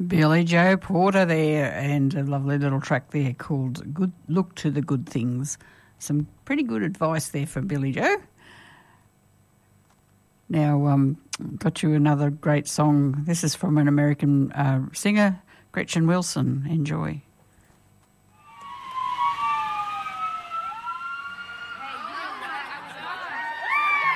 Billy Joe Porter there, and a lovely little track there called Good Look to the Good Things. Some pretty good advice there for Billy Joe. Now, got you another great song. This is from an American singer, Gretchen Wilson. Enjoy.